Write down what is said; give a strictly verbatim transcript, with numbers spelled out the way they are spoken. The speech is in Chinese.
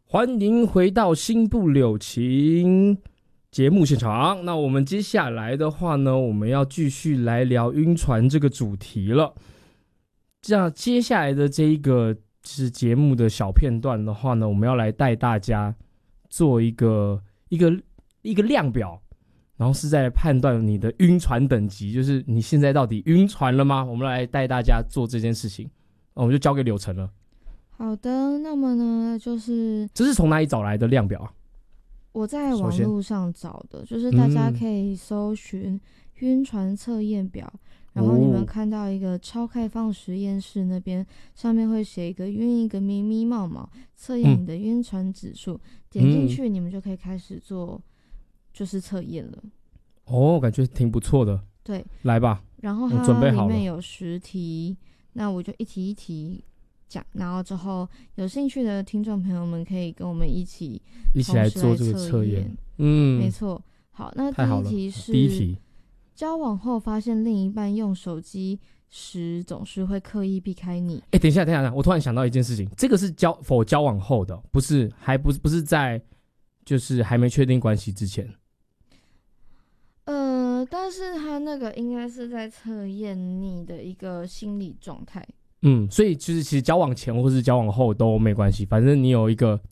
欢迎回到新不柳情节目现场。那我们接下来的话呢，我们要继续来聊晕船这个主题了。这样接下来的这一个是节目的小片段的话呢，我们要来带大家做一个一个一个量表，然后是在判断你的晕船等级，就是你现在到底晕船了吗？我们来带大家做这件事情，我们就交给柳橙了。 好的，那么呢，就是这是从哪里找来的量表啊？ 我在网络上找的，就是大家可以搜寻晕船测验表，然后你们看到一个超开放实验室那边，上面会写一个晕一个咪咪冒冒，测验你的晕船指数，嗯、点进去你们就可以开始做就是测验了。 哦，感觉挺不错的。 对， 来吧。 然后它里面有十题，那我就一题一题讲，然后之后有兴趣的听众朋友们可以跟我们一起一起来做这个测验。嗯， 没错。好，那第一题是第一题， 交往后发现另一半用手机时总是会刻意避开你。 哎，等一下，等一下，我突然想到一件事情，这个是交否交往后的，不是，还不是不是在就是还没确定关系之前。 呃，但是他那个应该是在测验你的一个心理状态。 嗯，所以就是其实交往前或是交往后都没关系，反正你有一个